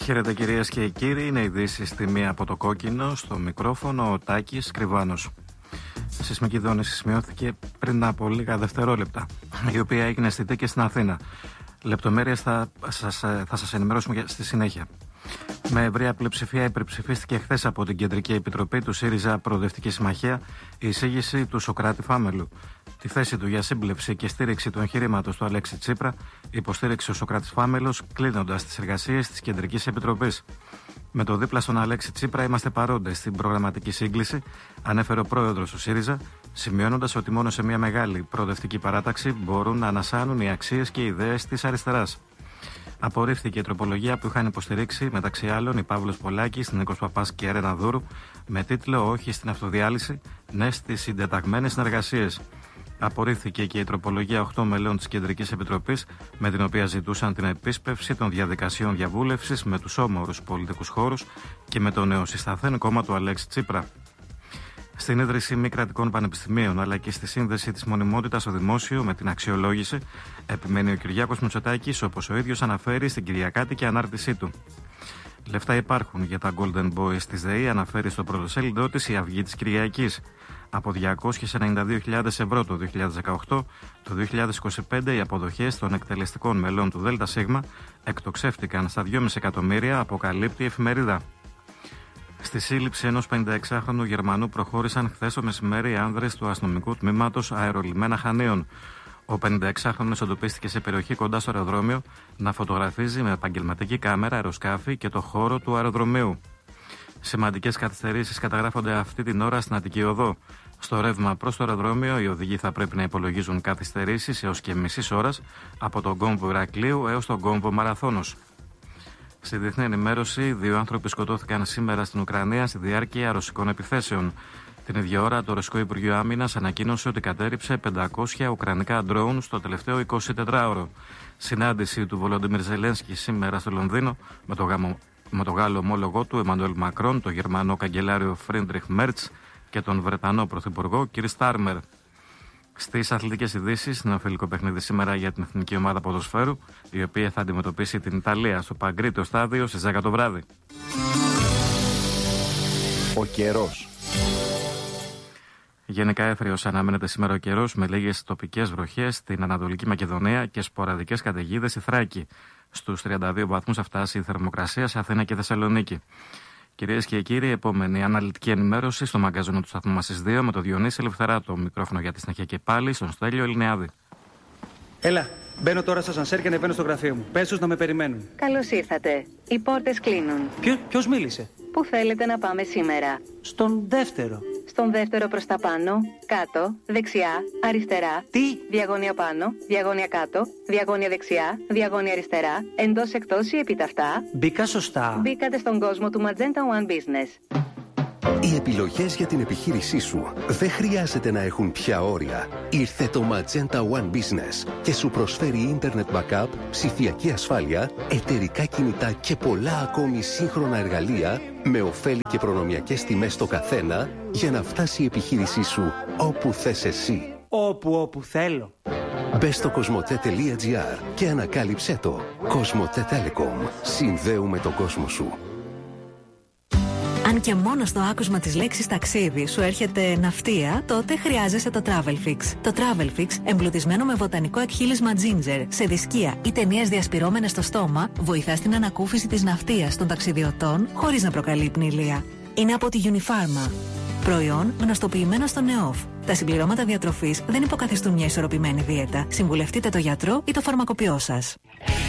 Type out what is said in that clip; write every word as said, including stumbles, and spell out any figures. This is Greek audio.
Χαίρετε κυρίες και κύριοι, είναι ειδήσεις στη μία από το κόκκινο, στο μικρόφωνο ο Τάκης Κρυβάνος. Σεισμική δόνηση σημειώθηκε πριν από λίγα δευτερόλεπτα, η οποία έγινε αισθητή και στην Αθήνα. Λεπτομέρειες θα σας, θα σας ενημερώσουμε στη συνέχεια. Με ευρεία πλειοψηφία υπερψηφίστηκε χθες από την Κεντρική Επιτροπή του ΣΥΡΙΖΑ Προοδευτική Συμμαχία η εισήγηση του Σωκράτη Φάμελου. Τη θέση του για σύμπλευση και στήριξη του εγχειρήματος του Αλέξη Τσίπρα υποστήριξε ο Σωκράτης Φάμελος, κλείνοντας τις εργασίες της Κεντρικής Επιτροπής. Με το δίπλα στον Αλέξη Τσίπρα είμαστε παρόντες στην προγραμματική σύγκληση, ανέφερε ο πρόεδρος του ΣΥΡΙΖΑ, σημειώνοντας ότι μόνο σε μια μεγάλη προοδευτική παράταξη μπορούν να ανασάνουν οι αξίες και οι ιδέες της αριστεράς. Απορρίφθηκε η τροπολογία που είχαν υποστηρίξει μεταξύ άλλων η Παύλος Πολάκης, Νίκος Παπάς και Ρένα Δούρου με τίτλο «Όχι στην αυτοδιάλυση, ναι στις συντεταγμένες συνεργασίες». Απορρίφθηκε και η τροπολογία οκτώ μελών της Κεντρικής Επιτροπής, με την οποία ζητούσαν την επίσπευση των διαδικασιών διαβούλευσης με τους όμορους πολιτικούς χώρους και με το νεοσυσταθέν κόμμα του Αλέξη Τσίπρα. Στην ίδρυση μη κρατικών πανεπιστημίων αλλά και στη σύνδεση της μονιμότητας στο δημόσιο με την αξιολόγηση, επιμένει ο Κυριάκος Μητσοτάκης, όπως ο ίδιος αναφέρει στην κυριακάτικη ανάρτησή του. Λεφτά υπάρχουν για τα Golden Boys της ΔΕΗ, αναφέρει στο πρωτοσέλιδό της η Αυγή της Κυριακής. Από διακόσιες ενενήντα δύο χιλιάδες ευρώ το δύο χιλιάδες δεκαοκτώ, το δύο χιλιάδες είκοσι πέντε οι αποδοχές των εκτελεστικών μελών του ΔΣ εκτοξεύτηκαν στα δυόμισι εκατομμύρια, αποκαλύπτει η εφημερίδα. Στη σύλληψη ενός πενηνταεξάχρονου Γερμανού προχώρησαν χθες το μεσημέρι οι άνδρες του αστυνομικού τμήματος Αερολιμένα Χανίων. Ο πενηνταεξάχρονος εντοπίστηκε σε περιοχή κοντά στο αεροδρόμιο να φωτογραφίζει με επαγγελματική κάμερα αεροσκάφη και το χώρο του αεροδρομίου. Σημαντικές καθυστερήσεις καταγράφονται αυτή την ώρα στην Αττική Οδό. Στο ρεύμα προς το αεροδρόμιο, οι οδηγοί θα πρέπει να υπολογίζουν καθυστερήσεις έως και μισής ώρας από τον κόμβο Ηρακλείου έως τον κόμβο Μαραθώνος. Στη διεθνή ενημέρωση, δύο άνθρωποι σκοτώθηκαν σήμερα στην Ουκρανία στη διάρκεια ρωσικών επιθέσεων. Την ίδια ώρα, το Ρωσικό Υπουργείο Άμυνας ανακοίνωσε ότι κατέρριψε πεντακόσια ουκρανικά ντρόουν στο τελευταίο εικοσιτετράωρο. Συνάντηση του Βολοντιμίρ Ζελένσκι σήμερα στο Λονδίνο με το γάμο. με τον Γάλλο ομόλογό του Εμμανουέλ Μακρόν, τον Γερμανό καγκελάριο Φρίντριχ Μέρτς και τον Βρετανό Πρωθυπουργό Κιρ Στάρμερ. Στις αθλητικές ειδήσεις, ένα φιλικό παιχνίδι σήμερα για την εθνική ομάδα ποδοσφαίρου, η οποία θα αντιμετωπίσει την Ιταλία στο Παγκρίτιο στάδιο στις δέκα το βράδυ. Ο καιρός. Γενικά έθριος αναμένεται σήμερα ο καιρός με λίγες τοπικές βροχές στην Ανατολική Μακεδονία και σποραδικές καταιγίδες στη Θράκη. Στους τριάντα δύο βαθμούς θα φτάσει η θερμοκρασία σε Αθήνα και Θεσσαλονίκη. Κυρίες και κύριοι, επόμενη αναλυτική ενημέρωση στο μαγκαζίνο του σταθμού μας στις δύο με τον Διονύση Ελευθεράτο. Μικρόφωνο για τη συνέχεια και πάλι στον Στέλιο Ελληνιάδη. Έλα, μπαίνω τώρα στο ασανσέρ και ανεβαίνω στο γραφείο μου. Πες τους να με περιμένουν. Καλώς ήρθατε. Οι πόρτες κλείνουν. Ποιο, ποιος μίλησε? Πού θέλετε να πάμε σήμερα? Στον δεύτερο. Στον δεύτερο προς τα πάνω, κάτω, δεξιά, αριστερά. Τι? Διαγώνια πάνω, διαγώνια κάτω, διαγώνια δεξιά, διαγώνια αριστερά, εντός εκτός ή επιταυτά. Μπήκα σωστά. Μπήκατε στον κόσμο του Magenta One Business. Οι επιλογές για την επιχείρησή σου δεν χρειάζεται να έχουν πια όρια. Ήρθε το Magenta One Business και σου προσφέρει Internet Backup, ψηφιακή ασφάλεια, εταιρικά κινητά και πολλά ακόμη σύγχρονα εργαλεία με ωφέλη και προνομιακές τιμές στο καθένα για να φτάσει η επιχείρησή σου όπου θες εσύ. Όπου όπου θέλω. Μπες στο κοσμοτέ τελεία τζι άρ και ανακάλυψέ το. Κοσμοτέ Telecom. Συνδέουμε τον κόσμο σου. Αν και μόνο στο άκουσμα της λέξης ταξίδι σου έρχεται ναυτία, τότε χρειάζεσαι το Travelfix. Το Travelfix, εμπλουτισμένο με βοτανικό εκχύλισμα ginger, σε δισκία ή ταινίες διασπυρώμενες στο στόμα, βοηθά στην ανακούφιση της ναυτίας των ταξιδιωτών χωρίς να προκαλεί πνηλία. Είναι από τη Unifarma. Προϊόν γνωστοποιημένο στο ΝΕΟΦ. Τα συμπληρώματα διατροφής δεν υποκαθιστούν μια ισορροπημένη δίαιτα. Συμβουλευτείτε το γιατρό ή το φαρμακοποιό σας.